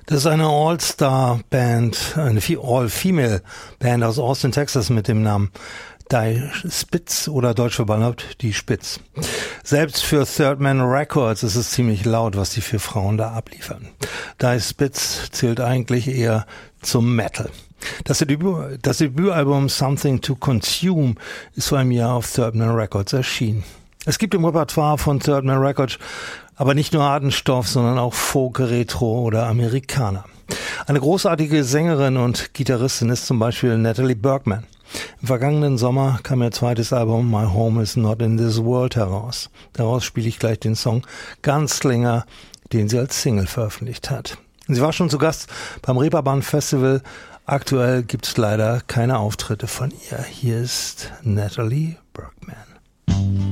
Das ist eine All-Star-Band, eine All-Female-Band aus Austin, Texas mit dem Namen Die Spitz oder deutsch verballert die Spitz. Selbst für Third Man Records ist es ziemlich laut, was die 4 Frauen da abliefern. Die Spitz zählt eigentlich eher zum Metal. Das Debütalbum Something to Consume ist vor einem Jahr auf Third Man Records erschienen. Es gibt im Repertoire von Third Man Records aber nicht nur harten Stoff, sondern auch Folk, Retro oder Amerikaner. Eine großartige Sängerin und Gitarristin ist zum Beispiel Natalie Bergman. Im vergangenen Sommer kam ihr zweites Album My Home is Not in This World heraus. Daraus spiele ich gleich den Song Gunslinger, den sie als Single veröffentlicht hat. Sie war schon zu Gast beim Reeperbahn Festival. Aktuell gibt es leider keine Auftritte von ihr. Hier ist Natalie Bergman.